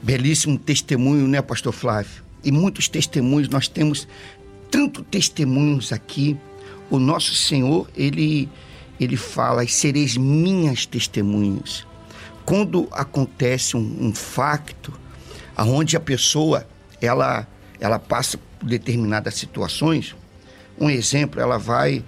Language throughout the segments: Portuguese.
Belíssimo testemunho, né, pastor Flávio? E muitos testemunhos, nós temos tanto testemunhos aqui. O nosso Senhor, Ele fala, e sereis minhas testemunhas. Quando acontece um facto, onde a pessoa, ela passa por determinadas situações, um exemplo, ela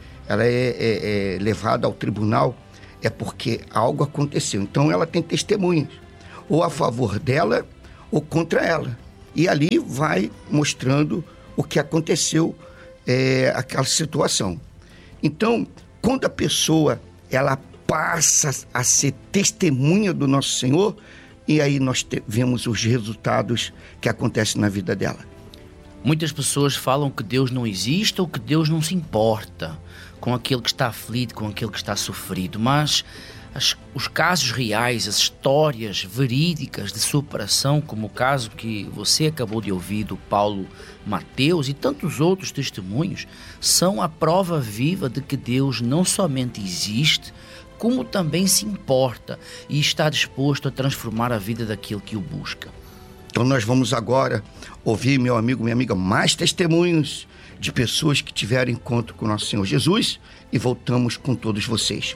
é levada ao tribunal, é porque algo aconteceu. Então ela tem testemunhas, ou a favor dela, ou contra ela. E ali vai mostrando o que aconteceu, aquela situação. Então, quando a pessoa, ela passa a ser testemunha do nosso Senhor, e aí nós vemos os resultados que acontecem na vida dela. Muitas pessoas falam que Deus não existe ou que Deus não se importa com aquele que está aflito, com aquele que está sofrido, mas os casos reais, as histórias verídicas de superação, como o caso que você acabou de ouvir do Paulo Mateus e tantos outros testemunhos, são a prova viva de que Deus não somente existe, como também se importa e está disposto a transformar a vida daquele que o busca. Então nós vamos agora ouvir, meu amigo, minha amiga, mais testemunhos de pessoas que tiveram encontro com o nosso Senhor Jesus, e voltamos com todos vocês.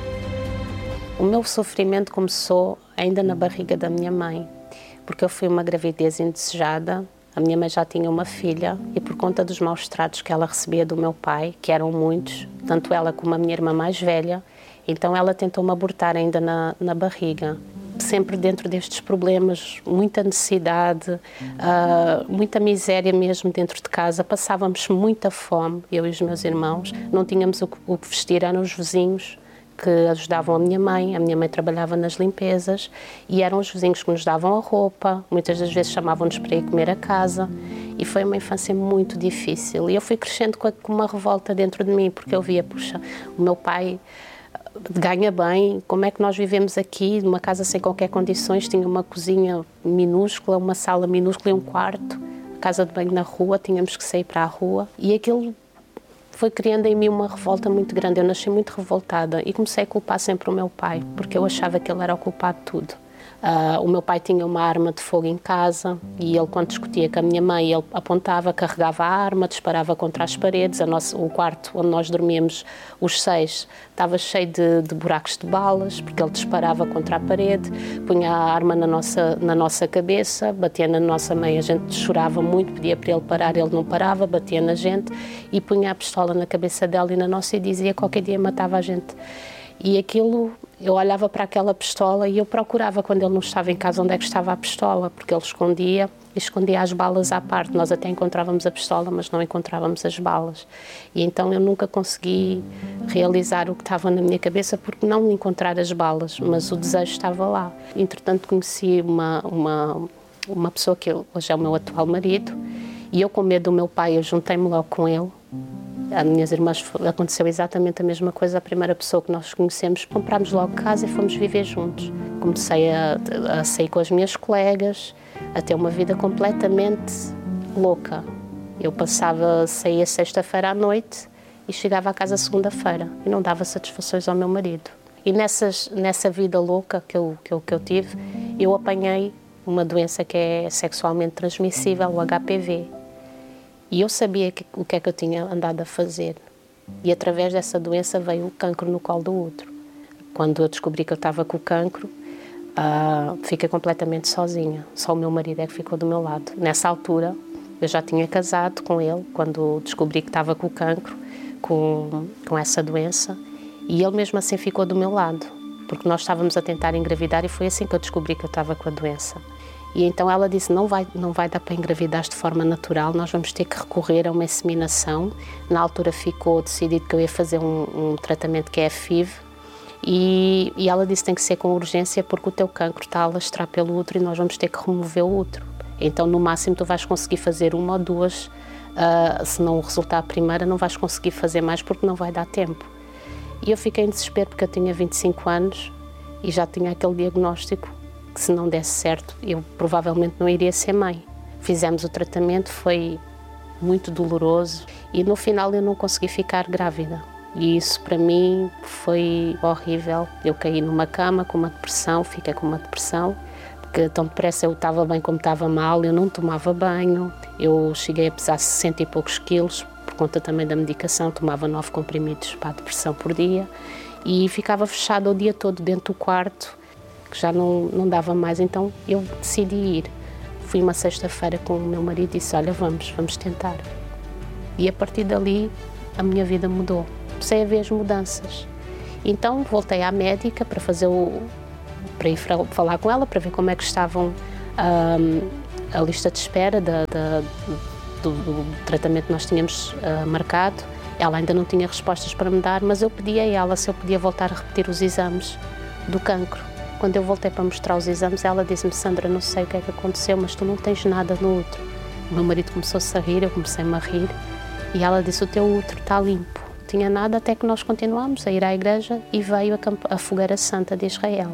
O meu sofrimento começou ainda na barriga da minha mãe, porque eu fui uma gravidez indesejada. A minha mãe já tinha uma filha e por conta dos maus tratos que ela recebia do meu pai, que eram muitos, tanto ela como a minha irmã mais velha, então ela tentou-me abortar ainda na barriga. Sempre dentro destes problemas, muita necessidade, muita miséria mesmo dentro de casa. Passávamos muita fome, eu e os meus irmãos. Não tínhamos o que vestir, eram os vizinhos que ajudavam a minha mãe trabalhava nas limpezas e eram os vizinhos que nos davam a roupa, muitas das vezes chamavam-nos para ir comer a casa e foi uma infância muito difícil e eu fui crescendo com uma revolta dentro de mim, porque eu via, puxa, o meu pai ganha bem, como é que nós vivemos aqui numa casa sem qualquer condições, tinha uma cozinha minúscula, uma sala minúscula e um quarto, casa de banho na rua, tínhamos que sair para a rua e aquilo foi criando em mim uma revolta muito grande. Eu nasci muito revoltada e comecei a culpar sempre o meu pai, porque eu achava que ele era o culpado de tudo. O meu pai tinha uma arma de fogo em casa e ele, quando discutia com a minha mãe, ele apontava, carregava a arma, disparava contra as paredes. O quarto onde nós dormíamos, os 6, estava cheio de buracos de balas, porque ele disparava contra a parede, punha a arma na nossa cabeça, batia na nossa mãe, a gente chorava muito, pedia para ele parar, ele não parava, batia na gente e punha a pistola na cabeça dela e na nossa e dizia que qualquer dia matava a gente. E aquilo, eu olhava para aquela pistola e eu procurava, quando ele não estava em casa, onde é que estava a pistola, porque ele escondia as balas à parte. Nós até encontrávamos a pistola, mas não encontrávamos as balas. E então eu nunca consegui realizar o que estava na minha cabeça, porque não encontrar as balas, mas o desejo estava lá. Entretanto, conheci uma pessoa que hoje é o meu atual marido, e eu, com medo do meu pai, eu juntei-me logo com ele. As minhas irmãs, aconteceu exatamente a mesma coisa. A primeira pessoa que nós conhecemos, comprámos logo casa e fomos viver juntos. Comecei a sair com as minhas colegas, a ter uma vida completamente louca. Eu saía sexta-feira à noite e chegava à casa segunda-feira e não dava satisfações ao meu marido. E nessa vida louca que eu tive, eu apanhei uma doença que é sexualmente transmissível, o HPV. E eu sabia o que é que eu tinha andado a fazer. E através dessa doença veio o cancro no colo do útero. Quando eu descobri que eu estava com o cancro, fiquei completamente sozinha. Só o meu marido é que ficou do meu lado. Nessa altura, eu já tinha casado com ele, quando descobri que estava com o cancro, com essa doença. E ele mesmo assim ficou do meu lado, porque nós estávamos a tentar engravidar e foi assim que eu descobri que eu estava com a doença. E então ela disse, não vai dar para engravidar de forma natural, nós vamos ter que recorrer a uma inseminação. Na altura ficou decidido que eu ia fazer um tratamento que é a FIV, e ela disse, tem que ser com urgência porque o teu cancro está a alastrar pelo útero e nós vamos ter que remover o útero. Então no máximo tu vais conseguir fazer uma ou duas, se não resultar a primeira não vais conseguir fazer mais porque não vai dar tempo. E eu fiquei em desespero porque eu tinha 25 anos e já tinha aquele diagnóstico, que se não desse certo, eu provavelmente não iria ser mãe. Fizemos o tratamento, foi muito doloroso e no final eu não consegui ficar grávida. E isso para mim foi horrível. Eu caí numa cama com uma depressão, fiquei com uma depressão. porque tão depressa eu estava bem como estava mal, eu não tomava banho, eu cheguei a pesar 60 e poucos quilos, por conta também da medicação, tomava 9 comprimidos para a depressão por dia e ficava fechada o dia todo dentro do quarto, que já não dava mais, então eu decidi ir. Fui uma sexta-feira com o meu marido e disse, olha, vamos tentar. E a partir dali a minha vida mudou, comecei a ver as mudanças. Então voltei à médica para para ir falar com ela, para ver como é que estavam a lista de espera do tratamento que nós tínhamos marcado. Ela ainda não tinha respostas para me dar, mas eu pedi a ela se eu podia voltar a repetir os exames do cancro. Quando eu voltei para mostrar os exames, ela disse-me, Sandra, não sei o que é que aconteceu, mas tu não tens nada no útero. O meu marido começou-se a rir, eu comecei-me a rir, e ela disse, o teu útero está limpo. Não tinha nada, até que nós continuamos a ir à igreja e veio a Fogueira Santa de Israel.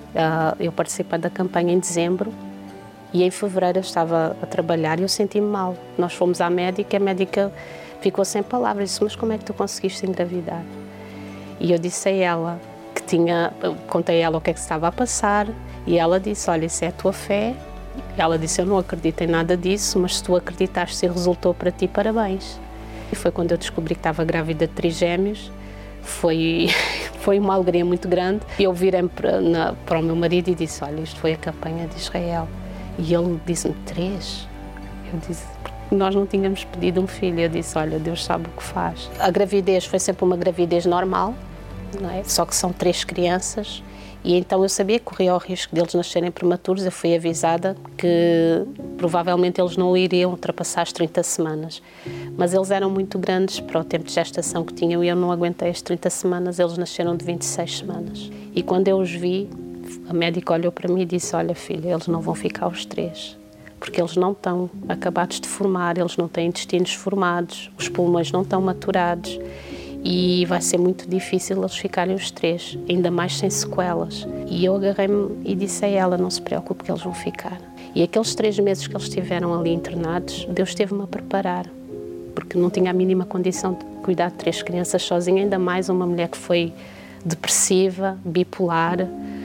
Eu participei da campanha em dezembro e em fevereiro eu estava a trabalhar e eu senti-me mal. Nós fomos à médica, a médica ficou sem palavras, disse, mas como é que tu conseguiste engravidar? E eu disse a ela contei a ela o que é que se estava a passar e ela disse, olha, isso é a tua fé. E ela disse, eu não acredito em nada disso, mas se tu acreditaste e resultou para ti, parabéns. E foi quando eu descobri que estava grávida de trigêmeos, foi uma alegria muito grande. Eu virei para o meu marido e disse, olha, isto foi a campanha de Israel. E ele disse-me, 3? Eu disse, nós não tínhamos pedido um filho. Eu disse, olha, Deus sabe o que faz. A gravidez foi sempre uma gravidez normal, não é? Só que são 3 crianças e então eu sabia que corria o risco deles nascerem prematuros. Eu fui avisada que provavelmente eles não iriam ultrapassar as 30 semanas, mas eles eram muito grandes para o tempo de gestação que tinham e eu não aguentei as 30 semanas, eles nasceram de 26 semanas. E quando eu os vi, a médica olhou para mim e disse, olha filha, eles não vão ficar os 3, porque eles não estão acabados de formar, eles não têm intestinos formados, os pulmões não estão maturados, e vai ser muito difícil eles ficarem os 3, ainda mais sem sequelas. E eu agarrei-me e disse a ela, não se preocupe que eles vão ficar. E aqueles 3 meses que eles estiveram ali internados, Deus esteve-me a preparar, porque não tinha a mínima condição de cuidar de 3 crianças sozinha, ainda mais uma mulher que foi depressiva, bipolar,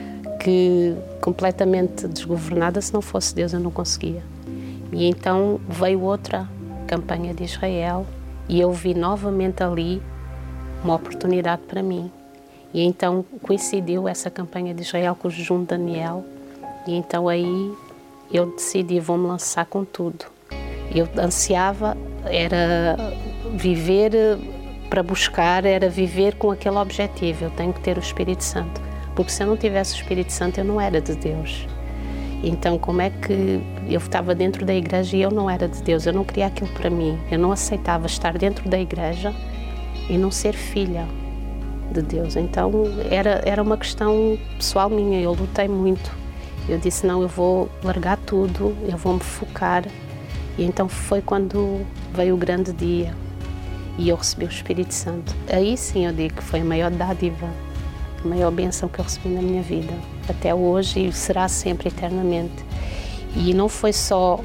que completamente desgovernada. Se não fosse Deus eu não conseguia. E então veio outra campanha de Israel e eu vi novamente ali uma oportunidade para mim. E então coincidiu essa campanha de Israel com o jejum de Daniel e então aí eu decidi, vou-me lançar com tudo. Eu ansiava, era viver para buscar, era viver com aquele objetivo, eu tenho que ter o Espírito Santo, porque se eu não tivesse o Espírito Santo eu não era de Deus. Então como é que eu estava dentro da igreja e eu não era de Deus, eu não queria aquilo para mim, eu não aceitava estar dentro da igreja e não ser filha de Deus. Então era uma questão pessoal minha, eu lutei muito. Eu disse, não, eu vou largar tudo, eu vou me focar. E então foi quando veio o grande dia e eu recebi o Espírito Santo. Aí sim eu digo que foi a maior dádiva, a maior bênção que eu recebi na minha vida, até hoje e será sempre, eternamente. E não foi só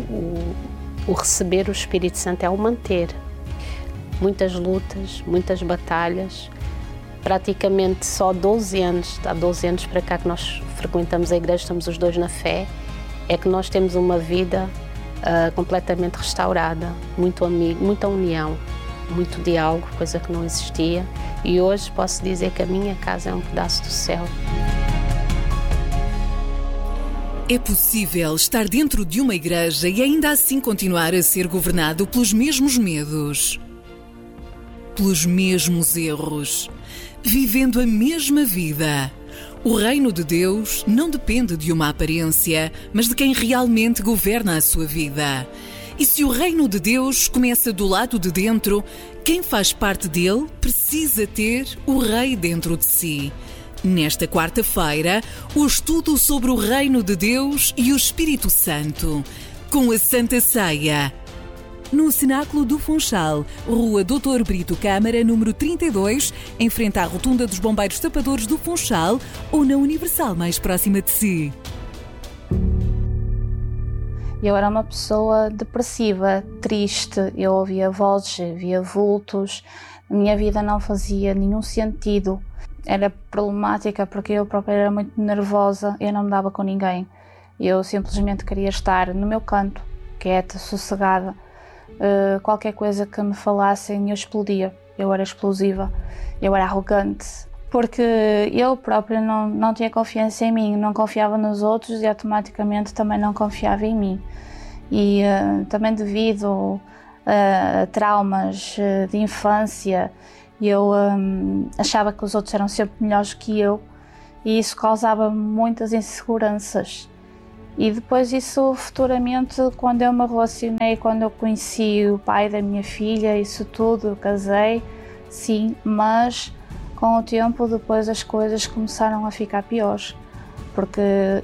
o receber o Espírito Santo, é o manter. Muitas lutas, muitas batalhas, praticamente só 12 anos, há 12 anos para cá que nós frequentamos a igreja, estamos os 2 na fé, é que nós temos uma vida completamente restaurada, muito amigo, muita união, muito diálogo, coisa que não existia, e hoje posso dizer que a minha casa é um pedaço do céu. É possível estar dentro de uma igreja e ainda assim continuar a ser governado pelos mesmos medos, pelos mesmos erros, vivendo a mesma vida. O reino de Deus não depende de uma aparência, mas de quem realmente governa a sua vida. E se o reino de Deus começa do lado de dentro, quem faz parte dele precisa ter o rei dentro de si. Nesta quarta-feira, o estudo sobre o reino de Deus e o Espírito Santo, com a Santa Ceia. No Cenáculo do Funchal, Rua Dr. Brito Câmara, número 32, em frente à Rotunda dos Bombeiros Tapadores do Funchal, ou na Universal mais próxima de si. Eu era uma pessoa depressiva, triste, eu ouvia vozes, via vultos, a minha vida não fazia nenhum sentido. Era problemática porque eu própria era muito nervosa, eu não me dava com ninguém. Eu simplesmente queria estar no meu canto, quieta, sossegada. Qualquer coisa que me falassem eu explodia. Eu era explosiva, eu era arrogante, porque eu própria não tinha confiança em mim, não confiava nos outros e automaticamente também não confiava em mim. E também devido a traumas de infância, eu achava que os outros eram sempre melhores que eu e isso causava muitas inseguranças. E depois isso futuramente, quando eu me relacionei, quando eu conheci o pai da minha filha, isso tudo, eu casei, sim, mas com o tempo depois as coisas começaram a ficar piores, porque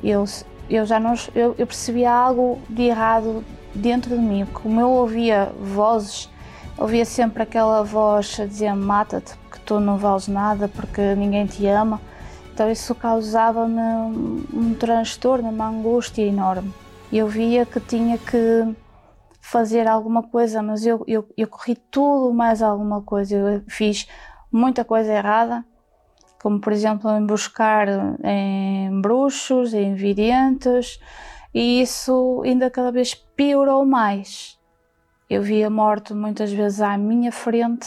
eu percebia algo de errado dentro de mim. Como eu ouvia vozes, ouvia sempre aquela voz a dizer mata-te, porque tu não vales nada, porque ninguém te ama. Então isso causava-me um transtorno, uma angústia enorme. Eu via que tinha que fazer alguma coisa, mas eu corri tudo mais alguma coisa. Eu fiz muita coisa errada, como por exemplo em buscar em bruxos, em videntes, e isso ainda cada vez piorou mais. Eu via a morte muitas vezes à minha frente,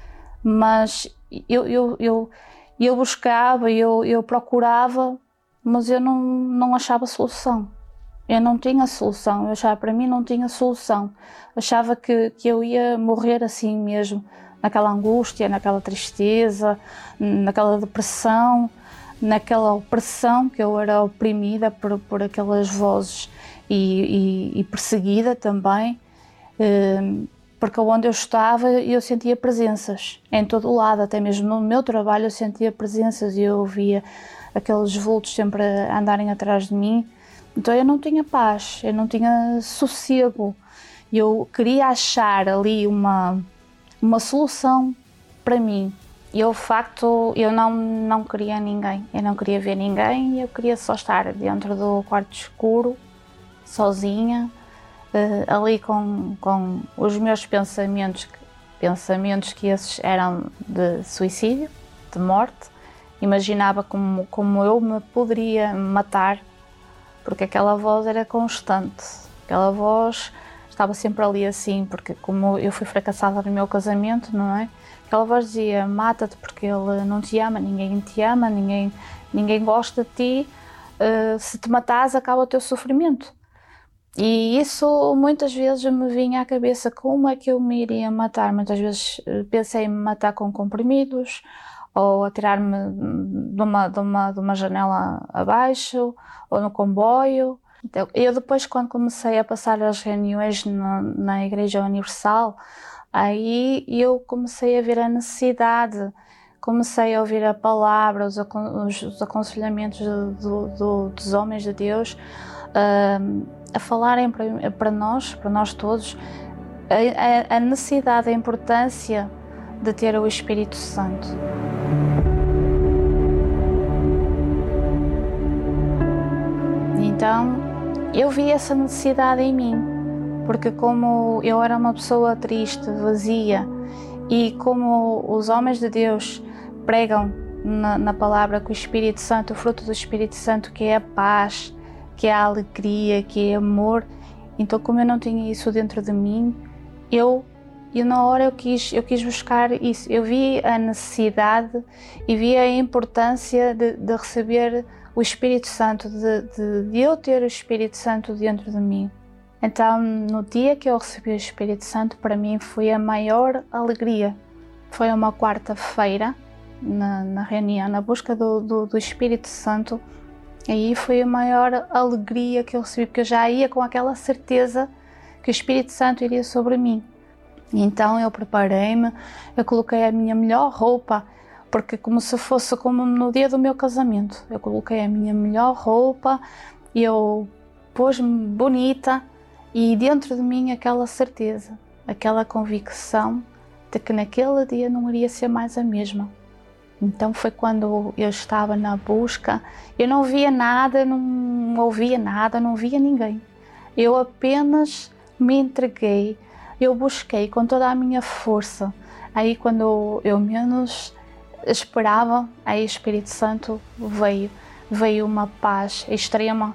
mas eu buscava, eu procurava, mas eu não achava solução. Eu não tinha solução, eu achava, para mim não tinha solução. Achava que eu ia morrer assim mesmo, naquela angústia, naquela tristeza, naquela depressão, naquela opressão, que eu era oprimida por aquelas vozes e perseguida também. Porque onde eu estava eu sentia presenças em todo o lado, até mesmo no meu trabalho eu sentia presenças e eu ouvia aqueles vultos sempre a andarem atrás de mim. Então eu não tinha paz, eu não tinha sossego. Eu queria achar ali uma solução para mim. E o facto, eu não queria ninguém, eu não queria ver ninguém, eu queria só estar dentro do quarto escuro, sozinha, ali com os meus pensamentos que esses eram de suicídio, de morte. Imaginava como eu me poderia matar, porque aquela voz era constante, aquela voz estava sempre ali assim, porque como eu fui fracassada no meu casamento, não é? Aquela voz dizia, mata-te porque ele não te ama, ninguém te ama, ninguém gosta de ti, se te matares acaba o teu sofrimento. E isso muitas vezes me vinha à cabeça, como é que eu me iria matar? Muitas vezes pensei em me matar com comprimidos, ou atirar-me de uma janela abaixo, ou no comboio. Então, eu depois, quando comecei a passar as reuniões na Igreja Universal, aí eu comecei a ver a necessidade, comecei a ouvir a palavra, os aconselhamentos dos homens de Deus, a falarem para nós todos, a necessidade, a importância de ter o Espírito Santo. Então, eu vi essa necessidade em mim, porque como eu era uma pessoa triste, vazia, e como os homens de Deus pregam na palavra que o Espírito Santo, o fruto do Espírito Santo, que é a paz, que é a alegria, que é amor, então como eu não tinha isso dentro de mim, eu na hora eu quis buscar isso. Eu vi a necessidade e vi a importância de receber o Espírito Santo, de eu ter o Espírito Santo dentro de mim. Então, no dia que eu recebi o Espírito Santo, para mim foi a maior alegria. Foi uma quarta-feira, na reunião, na busca do Espírito Santo. Aí foi a maior alegria que eu recebi, porque eu já ia com aquela certeza que o Espírito Santo iria sobre mim. Então eu preparei-me, eu coloquei a minha melhor roupa, porque como se fosse como no dia do meu casamento. Eu coloquei a minha melhor roupa, eu pus-me bonita e dentro de mim aquela certeza, aquela convicção de que naquele dia não iria ser mais a mesma. Então foi quando eu estava na busca, eu não via nada, não ouvia nada, não via ninguém. Eu apenas me entreguei, eu busquei com toda a minha força. Aí quando eu menos esperava, aí o Espírito Santo veio uma paz extrema,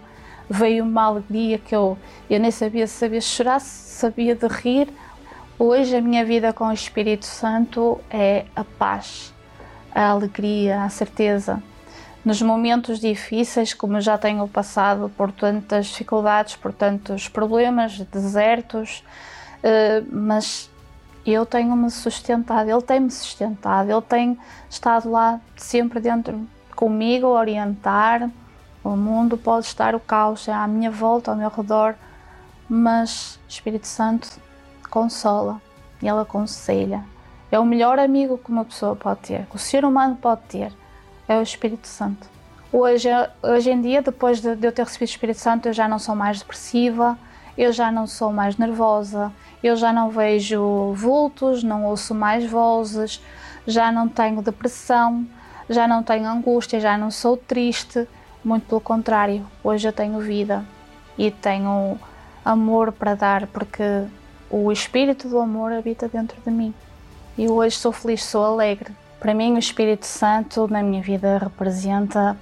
veio uma alegria que eu nem sabia se sabia chorar, se sabia de rir. Hoje a minha vida com o Espírito Santo é a paz, a alegria, a certeza. Nos momentos difíceis, como já tenho passado por tantas dificuldades, por tantos problemas, desertos, mas eu tenho-me sustentado, Ele tem-me sustentado, Ele tem estado lá sempre dentro comigo, a orientar. O mundo pode estar o caos à minha volta, ao meu redor, mas o Espírito Santo consola, Ele aconselha. É o melhor amigo que uma pessoa pode ter, que o ser humano pode ter, é o Espírito Santo. Hoje em dia, depois de eu ter recebido o Espírito Santo, eu já não sou mais depressiva, eu já não sou mais nervosa, eu já não vejo vultos, não ouço mais vozes, já não tenho depressão, já não tenho angústia, já não sou triste. Muito pelo contrário, hoje eu tenho vida e tenho amor para dar, porque o Espírito do amor habita dentro de mim. E hoje sou feliz, sou alegre. Para mim, o Espírito Santo na minha vida representa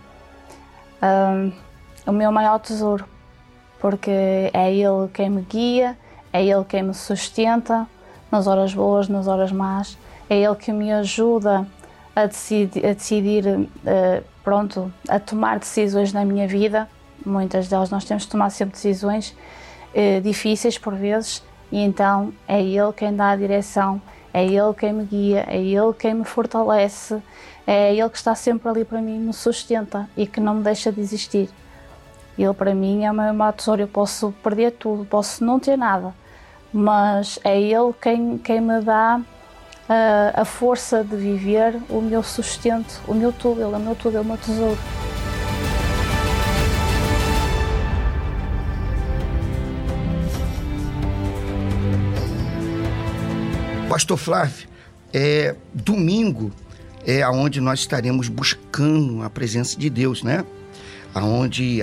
o meu maior tesouro, porque é Ele quem me guia, é Ele quem me sustenta nas horas boas, nas horas más, é Ele que me ajuda a decidir, a tomar decisões na minha vida. Muitas delas nós temos de tomar sempre decisões difíceis por vezes, e então é Ele quem dá a direção, é Ele quem me guia, é Ele quem me fortalece, é Ele que está sempre ali para mim, me sustenta e que não me deixa de existir. Ele para mim é o meu maior tesouro. Eu posso perder tudo, posso não ter nada, mas é Ele quem me dá a força de viver, o meu sustento, o meu tudo. Ele é o meu tudo, é o meu tesouro. Pastor Flávio, domingo é onde nós estaremos buscando a presença de Deus, né? Aonde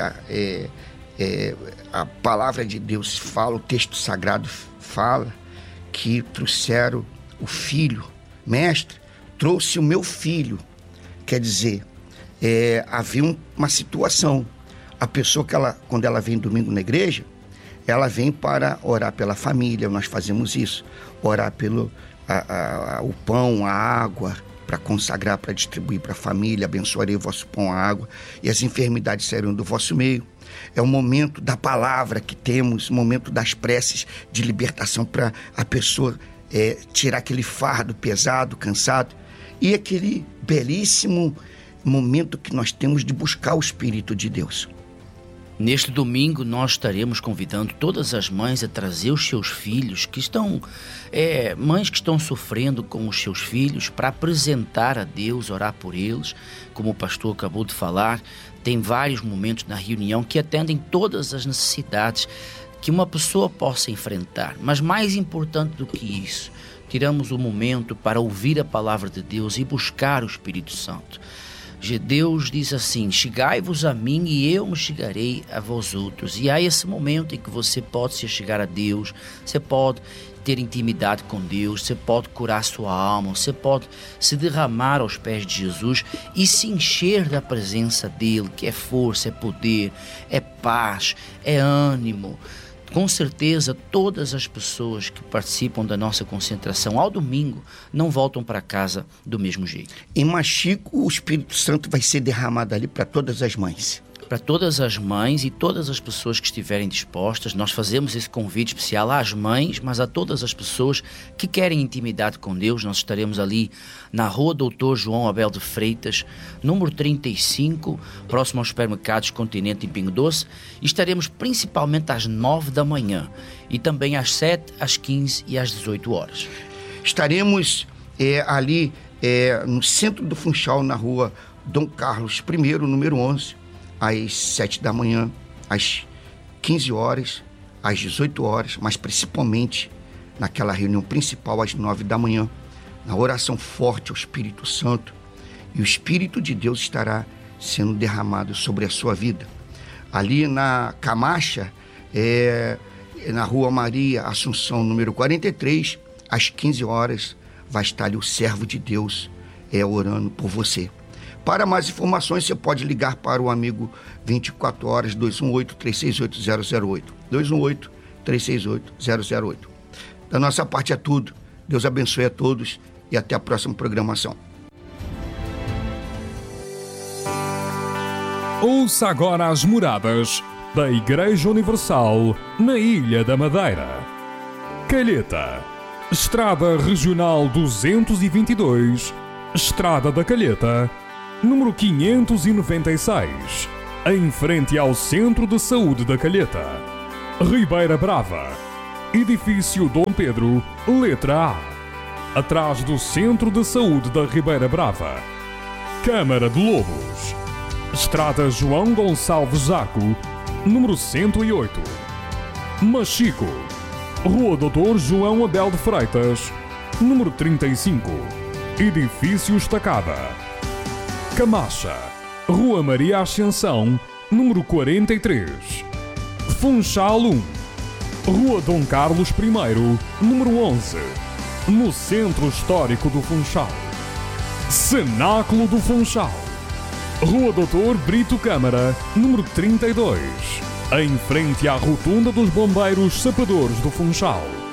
a palavra de Deus fala, o texto sagrado fala que trouxeram o filho. Mestre, trouxe o meu filho. Quer dizer, havia uma situação. A pessoa quando ela vem domingo na igreja, ela vem para orar pela família, nós fazemos isso. Orar pelo o pão, a água, para consagrar, para distribuir para a família. Abençoarei o vosso pão, a água, e as enfermidades sairão do vosso meio. É o momento da palavra que temos, o momento das preces de libertação para a pessoa tirar aquele fardo pesado, cansado. E aquele belíssimo momento que nós temos de buscar o Espírito de Deus. Neste domingo nós estaremos convidando todas as mães a trazer os seus filhos que estão, mães que estão sofrendo com os seus filhos, para apresentar a Deus, orar por eles. Como o pastor acabou de falar, tem vários momentos na reunião que atendem todas as necessidades que uma pessoa possa enfrentar. Mas mais importante do que isso, tiramos o momento para ouvir a palavra de Deus e buscar o Espírito Santo. Deus diz assim: chegai-vos a mim e eu me chegarei a vós outros. E há esse momento em que você pode se chegar a Deus, você pode ter intimidade com Deus, você pode curar sua alma, você pode se derramar aos pés de Jesus e se encher da presença dele, que é força, é poder, é paz, é ânimo. Com certeza, todas as pessoas que participam da nossa concentração ao domingo não voltam para casa do mesmo jeito. Em Machico, o Espírito Santo vai ser derramado ali para todas as mães. Para todas as mães e todas as pessoas que estiverem dispostas. Nós fazemos esse convite especial às mães, mas a todas as pessoas que querem intimidade com Deus. Nós estaremos ali na rua Doutor João Abel de Freitas, número 35, próximo aos supermercados Continente, em Pingo Doce. E estaremos principalmente às 9 da manhã e também às 7, às 15 e às 18 horas. Estaremos ali no centro do Funchal, na rua Dom Carlos I, número 11, às 7 da manhã, às 15 horas, às 18 horas, mas principalmente naquela reunião principal às 9 da manhã, na oração forte ao Espírito Santo, e o Espírito de Deus estará sendo derramado sobre a sua vida. Ali na Camacha, na rua Maria Assunção, número 43, às 15 horas, vai estar ali o servo de Deus orando por você. Para mais informações, você pode ligar para o amigo 24 horas 218-368-008. 218-368-008. Da nossa parte é tudo. Deus abençoe a todos e até a próxima programação. Ouça agora as moradas da Igreja Universal na Ilha da Madeira. Calheta, Estrada Regional 222, Estrada da Calheta, número 596, em frente ao Centro de Saúde da Calheta. Ribeira Brava, Edifício Dom Pedro, letra A, atrás do Centro de Saúde da Ribeira Brava. Câmara de Lobos, Estrada João Gonçalves Zaco, número 108. Machico, Rua Doutor João Abel de Freitas, número 35, Edifício Estacada. Camacha, Rua Maria Ascensão, número 43. Funchal 1, Rua Dom Carlos I, número 11, no Centro Histórico do Funchal. Cenáculo do Funchal, Rua Doutor Brito Câmara, número 32, em frente à Rotunda dos Bombeiros Sapadores do Funchal.